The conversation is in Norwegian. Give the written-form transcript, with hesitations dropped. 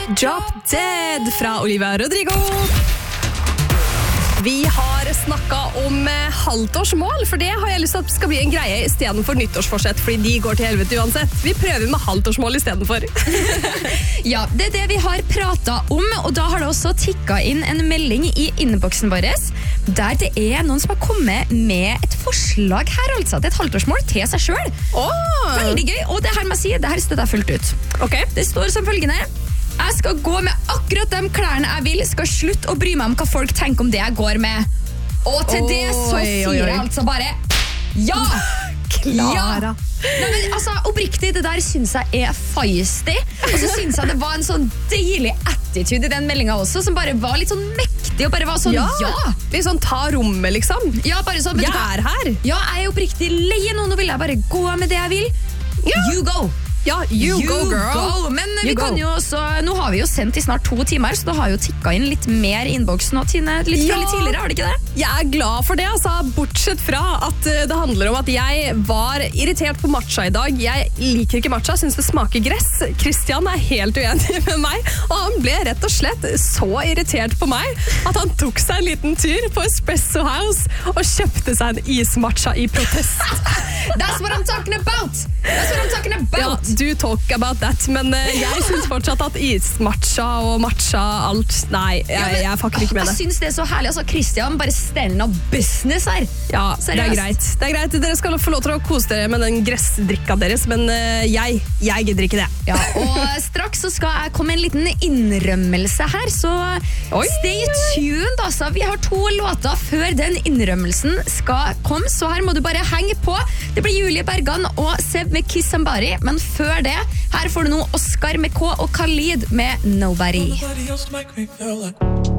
Drop Dead fra Olivia Rodrigo. Vi har snakket om halvtårsmål, for det har jeg lyst til at skal bli en greie I stedet for nyttårsforsett, fordi de går til helvete uansett. Vi prøver med halvtårsmål I stedet for. Ja, det det vi har pratet om, og da har det også tikket inn en melding I innboksen vår, der det noen som har kommet med et forslag her, altså, til et halvtårsmål til seg selv. Veldig gøy, og det her må jeg si, det her støtter jeg fullt ut. Ok. Det står som følgende: jeg skal gå med akkurat de klærne jeg vil, skal slutte å bry meg om hva folk tenker om det jeg går med. Og til det så sier jeg altså bare ja! Klara. Nei, men altså, oppriktig, det der synes jeg feisty. Og så synes jeg det var en sånn deilig attitude I den meldingen også, som bare var litt sånn mektig, og bare var sånn ja. Litt sånn ta rommet, liksom. Ja, bare sånn. Jeg her. Ja, jeg oppriktig lei nå vil jeg bare gå med det jeg vil. Ja. You go. Ja, you go, girl. Men vi kan jo også, nå har vi jo sendt I snart 2 timer, så da har jo tikket inn litt mer I innboksen, og Tine, litt fra litt tidligere, har det ikke det? Jeg glad for det, altså, bortsett fra at det handler om at jeg var irritert på matcha I dag. Jeg liker ikke matcha, synes det smaker gress. Christian helt uenig med meg, og han ble rett og slett så irritert på meg at han tok seg en liten tur på Espresso House og kjøpte seg en ismatcha I protest. That's what I'm talking about! That's what I'm talking about! Ja, du talk about that, men jeg synes fortsatt at ismatcha og matcha, alt, nei, jeg fucker ikke med det. Jeg synes det så herlig, altså Christian bare stellen av business her. Ja, seriøst. Det greit, dere skal få lov til å kose dere med den gressdrikka deres, men jeg gidder ikke det. Ja, og straks så skal jeg komme med en liten innrømmelse her, så stay tuned, altså. Vi har 2 låter før den innrømmelsen skal komme, så her må du bare henge på. Det blir Julie Bergan og Seb med Kiss Somebody, men før det, her får du nå Oscar med K og Khalid med Nobody. Nobody else make me feel like